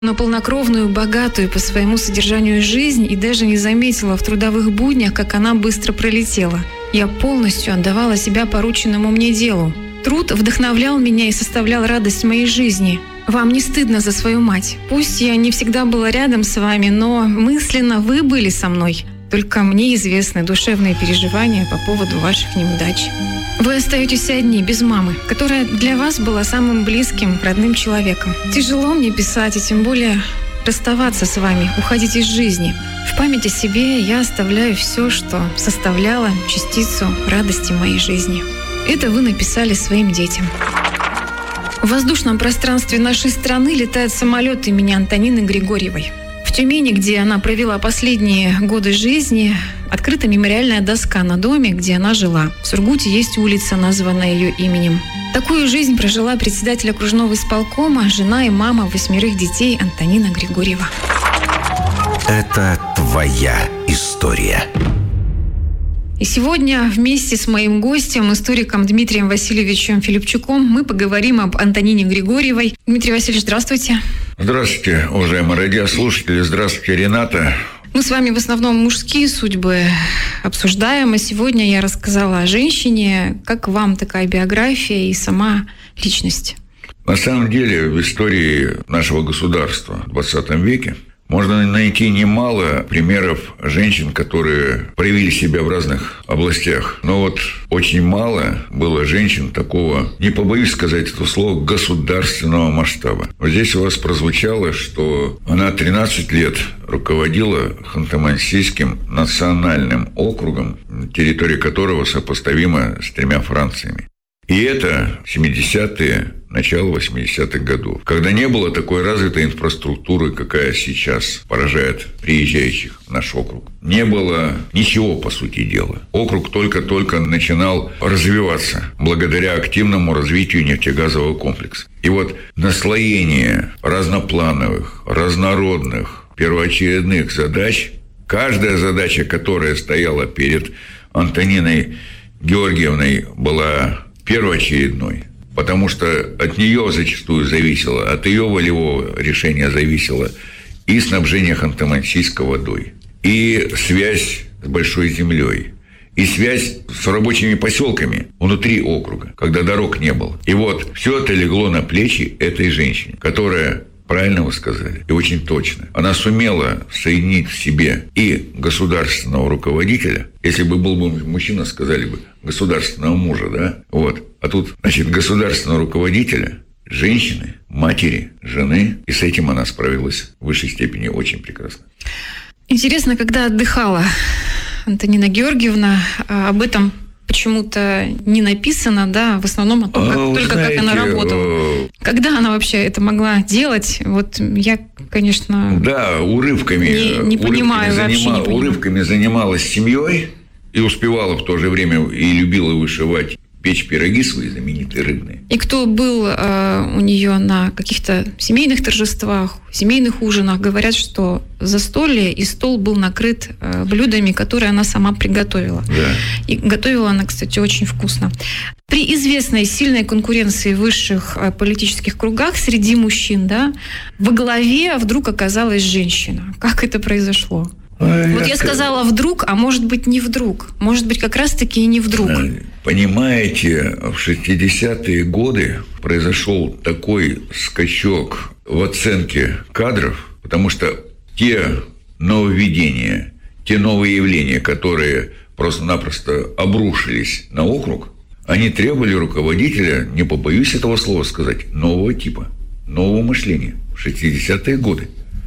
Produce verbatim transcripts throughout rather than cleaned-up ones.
но полнокровную, богатую по своему содержанию жизнь и даже не заметила в трудовых буднях, как она быстро пролетела. Я полностью отдавала себя порученному мне делу. Труд вдохновлял меня и составлял радость моей жизни. Вам не стыдно за свою мать? Пусть я не всегда была рядом с вами, но мысленно вы были со мной. Только мне известны душевные переживания по поводу ваших неудач. Вы остаетесь одни, без мамы, которая для вас была самым близким, родным человеком. Тяжело мне писать, и тем более расставаться с вами, уходить из жизни. В память о себе я оставляю все, что составляло частицу радости моей жизни. Это вы написали своим детям. В воздушном пространстве нашей страны летает самолет имени Антонины Григорьевой. В Тюмени, где она провела последние годы жизни, открыта мемориальная доска на доме, где она жила. В Сургуте есть улица, названная ее именем. Такую жизнь прожила председатель окружного исполкома, жена и мама восьмерых детей Антонина Григорьева. Это твоя история. И сегодня вместе с моим гостем, историком Дмитрием Васильевичем Филипчуком, мы поговорим об Антонине Григорьевой. Дмитрий Васильевич, здравствуйте. Здравствуйте, уважаемые радиослушатели. Здравствуйте, Рената. Мы с вами в основном мужские судьбы обсуждаем, а сегодня я рассказала о женщине. Как вам такая биография и сама личность? На самом деле, в истории нашего государства в двадцатом веке можно найти немало примеров женщин, которые проявили себя в разных областях. Но вот очень мало было женщин такого, не побоюсь сказать это слово, государственного масштаба. Вот здесь у вас прозвучало, что она тринадцать лет руководила Ханты-Мансийским национальным округом, территория которого сопоставима с тремя Франциями. И это семидесятые, начало восьмидесятых годов, когда не было такой развитой инфраструктуры, какая сейчас поражает приезжающих в наш округ. Не было ничего, по сути дела. Округ только-только начинал развиваться благодаря активному развитию нефтегазового комплекса. И вот наслоение разноплановых, разнородных, первоочередных задач, каждая задача, которая стояла перед Антониной Георгиевной, была первоочередной, потому что от нее зачастую зависело, от ее волевого решения зависело и снабжение Ханты-Мансийска водой, и связь с Большой землей, и связь с рабочими поселками внутри округа, когда дорог не было. И вот все это легло на плечи этой женщине, которая, правильно вы сказали, и очень точно, она сумела соединить в себе и государственного руководителя, если бы был бы мужчина, сказали бы, государственного мужа, да, вот, а тут, значит, государственного руководителя, женщины, матери, жены, и с этим она справилась в высшей степени очень прекрасно. Интересно, когда отдыхала Антонина Георгиевна, об этом почему-то не написано, да, в основном о том, как, а, только знаете, как она работала. Когда она вообще это могла делать? Вот я, конечно, да, урывками, не, не понимаю, урывками, вообще занима, не понимаю. урывками занималась семьей и успевала в то же время и любила вышивать, печь пироги свои знаменитые рыбные. И кто был э, у нее на каких-то семейных торжествах, семейных ужинах, говорят, что застолье и стол был накрыт э, блюдами, которые она сама приготовила. Да. И готовила она, кстати, очень вкусно. При известной сильной конкуренции в высших э, политических кругах среди мужчин, да, во главе вдруг оказалась женщина. Как это произошло? Ой, вот я сказала вдруг, а может быть не вдруг. Может быть как раз-таки и не вдруг. Понимаете, в шестидесятые годы произошел такой скачок в оценке кадров, потому что те нововведения, те новые явления, которые просто-напросто обрушились на округ, они требовали руководителя, не побоюсь этого слова сказать, нового типа, нового мышления в шестидесятые годы.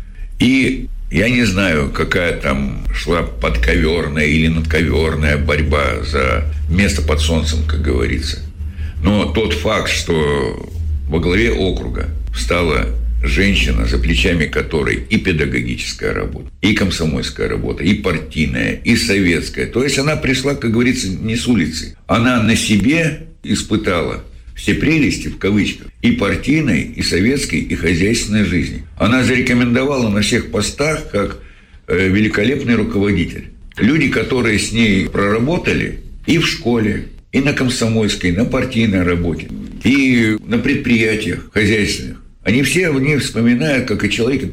И я не знаю, какая там шла подковерная или надковерная борьба за место под солнцем, как говорится. Но тот факт, что во главе округа встала женщина, за плечами которой и педагогическая работа, и комсомольская работа, и партийная, и советская. То есть она пришла, как говорится, не с улицы. Она на себе испытала все прелести, в кавычках, и партийной, и советской, и хозяйственной жизни. Она зарекомендовала на всех постах как э, великолепный руководитель. Люди, которые с ней проработали и в школе, и на комсомольской, и на партийной работе, и на предприятиях хозяйственных, Они все в ней вспоминают, как о человеке